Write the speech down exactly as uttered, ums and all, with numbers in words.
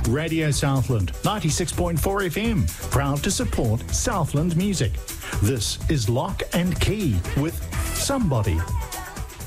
Radio Southland, ninety-six point four F M, proud to support Southland music. This is Lock and Key with Somebody.